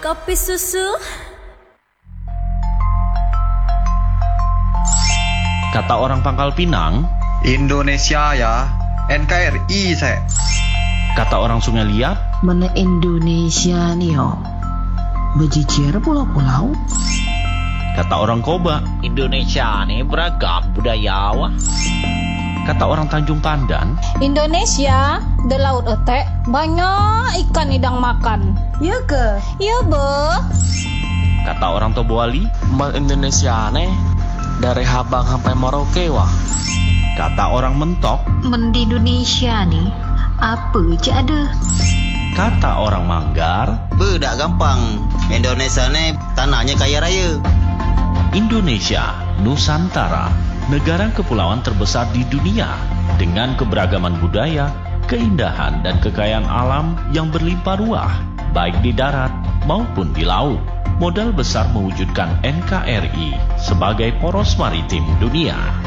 kopi susu. Kata orang Pangkal Pinang, Indonesia ya, NKRI saya. kata orang Sungai Liat, Mana Indonesia nih yo, bejijir pulau-pulau. kata orang Koba, Indonesia nih beragam budaya wah. kata orang Tanjung Pandan, Indonesia, di laut etek, banyak ikan hidang makan. Ya ke? Iya, Be. kata orang Toboali, Indonesia nih dari Habang sampai Merauke wah. kata orang Mentok, Di Indonesia nih, apa je ada? kata orang Manggar, Bedak gampang. Indonesia ni tanahnya kaya raya. Indonesia, Nusantara, negara kepulauan terbesar di dunia dengan keberagaman budaya, keindahan dan kekayaan alam yang berlimpah ruah, baik di darat maupun di laut. Modal besar mewujudkan NKRI sebagai poros maritim dunia.